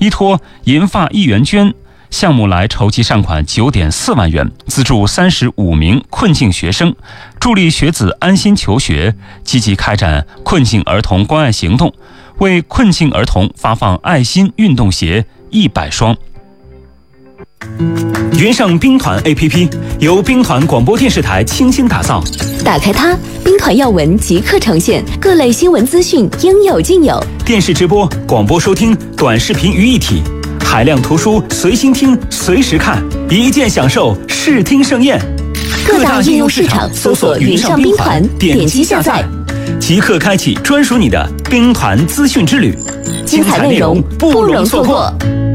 依托银发一元捐项目来筹集善款9.4万元，资助35名困境学生，助力学子安心求学，积极开展困境儿童关爱行动，为困境儿童发放爱心运动鞋100双。云上兵团 APP 由兵团广播电视台倾心打造， 打开它，兵团要闻即刻呈现，各类新闻资讯应有尽有， 电视直播、广播收听、短视频于一体，海量图书随心听随时看，一键享受视听盛宴。 各大应用市场搜索云上兵团，点击下载， 即刻开启专属你的兵团资讯之旅， 精彩内容不容错过。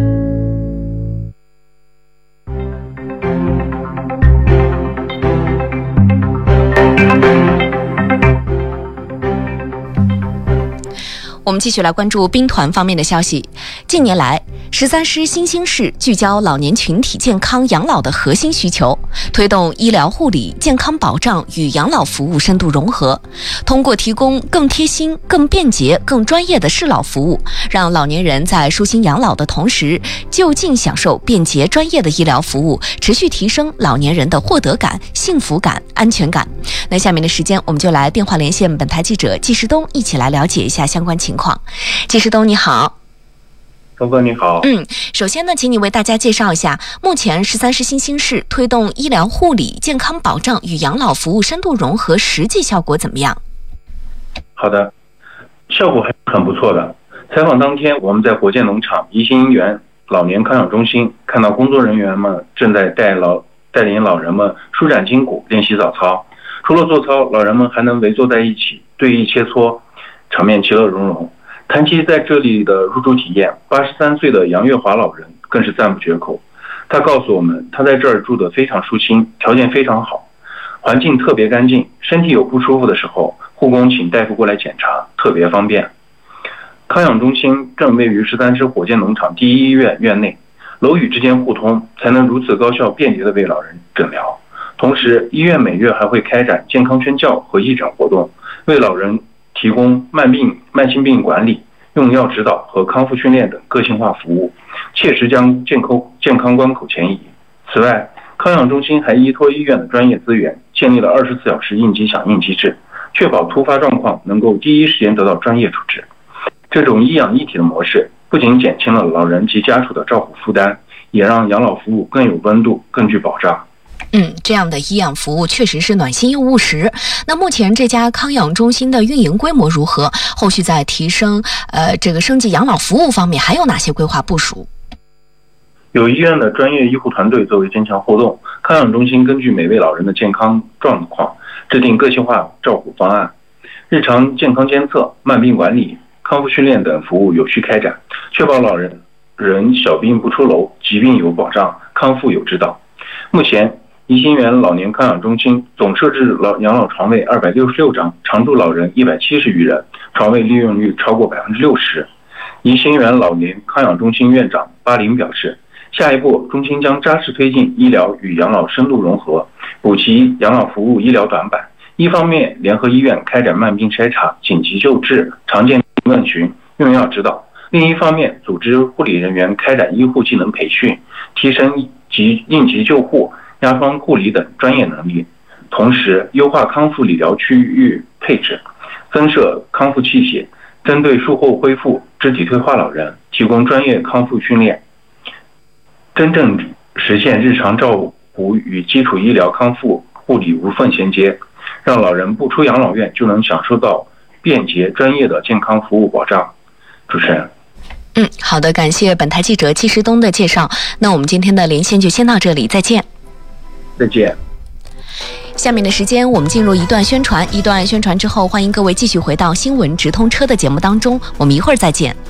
我们继续来关注兵团方面的消息。近年来，13师新兴市聚焦老年群体健康养老的核心需求，推动医疗护理、健康保障与养老服务深度融合，通过提供更贴心、更便捷、更专业的适老服务，让老年人在舒心养老的同时，就近享受便捷专业的医疗服务，持续提升老年人的获得感、幸福感、安全感。那下面的时间，我们就来电话连线本台记者季时东，一起来了解一下相关情况。季时东你好。 东哥你好。 首先呢，请你为大家介绍一下目前13师新兴市推动医疗护理、健康保障与养老服务深度融合实际效果怎么样？ 好的，效果还是很不错的。采访当天，我们在火箭农场怡心园老年康养中心看到工作人员们正在带领老人们舒展筋骨、练习早操。除了做操，老人们还能围坐在一起对弈切磋，场面其乐融融。谈及在这里的入住体验，83岁的杨月华老人更是赞不绝口。他告诉我们，他在这儿住得非常舒心，条件非常好，环境特别干净，身体有不舒服的时候，护工请大夫过来检查，特别方便。康养中心正位于13师火箭农场第一医院院内，楼宇之间互通，才能如此高效便捷地为老人诊疗。同时，医院每月还会开展健康宣教和义诊活动，为老人提供慢性病管理、用药指导和康复训练等个性化服务，切实将健康关口前移。此外，康养中心还依托医院的专业资源，建立了24小时应急响应机制，确保突发状况能够第一时间得到专业处置。这种医养一体的模式，不仅减轻了老人及家属的照护负担，也让养老服务更有温度、更具保障。 这样的医养服务确实是暖心又务实。那目前这家康养中心的运营规模如何？后续在提升升级养老服务方面还有哪些规划部署？ 有医院的专业医护团队作为增强互动，康养中心根据每位老人的健康状况，制定个性化照护方案，日常健康监测、慢病管理、康复训练等服务有序开展，确保老人小病不出楼，疾病有保障，康复有指导。目前怡心园老年康养中心总设置养老床位266张，常住老人170余人，床位利用率超过60%。怡心园老年康养中心院长巴林表示，下一步中心将扎实推进医疗与养老深度融合，补齐养老服务医疗短板。一方面联合医院开展慢病筛查、紧急救治、常见病问询、用药指导；另一方面组织护理人员开展医护技能培训，提升应急救护、压疮护理等专业能力，同时优化康复理疗区域配置，增设康复器械，针对术后恢复、肢体退化老人提供专业康复训练，真正实现日常照顾与基础医疗康复护理无缝衔接，让老人不出养老院就能享受到便捷专业的健康服务保障。主持人。 好的，感谢本台记者季时东的介绍。那我们今天的连线就先到这里，再见。 再见。 下面的时间我们进入一段宣传之后，欢迎各位继续回到新闻直通车的节目当中，我们一会儿再见。